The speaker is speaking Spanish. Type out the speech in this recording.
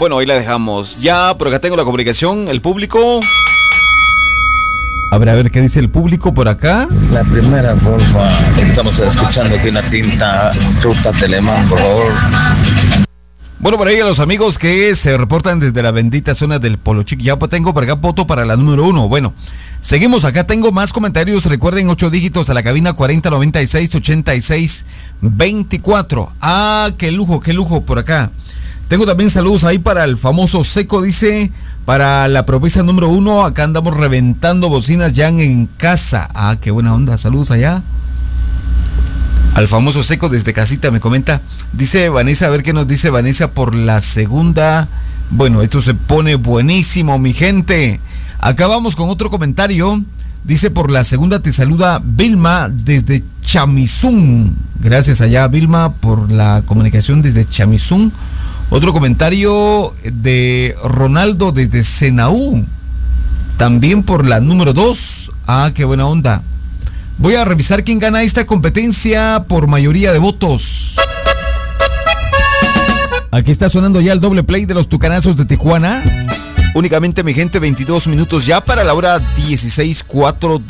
Bueno, ahí la dejamos. Ya, por acá tengo la comunicación, el público. A ver, ¿qué dice el público por acá? La primera, porfa. Estamos escuchando aquí una tinta Ruta Telemán, por favor. Bueno, por ahí a los amigos que se reportan desde la bendita zona del Polo Chic. Ya tengo por acá voto para la número 1. Bueno, seguimos acá. Tengo más comentarios. Recuerden, 8 dígitos a la cabina 4096-8624. Ah, qué lujo por acá. Tengo también saludos ahí para el famoso Seco, dice, para la propuesta número 1. Acá andamos reventando bocinas ya en casa. Ah, qué buena onda. Saludos allá. Al famoso Seco desde casita me comenta. Dice Vanessa, a ver qué nos dice Vanessa por la segunda. Bueno, esto se pone buenísimo, mi gente. Acá vamos con otro comentario. Dice, por la segunda te saluda Vilma desde Chamizún. Gracias allá, Vilma, por la comunicación desde Chamizún. Otro comentario de Ronaldo desde Senaú. También por la número 2. Ah, qué buena onda. Voy a revisar quién gana esta competencia por mayoría de votos. Aquí está sonando ya el doble play de los Tucanazos de Tijuana. Únicamente, mi gente, 22 minutos ya para la hora 16:04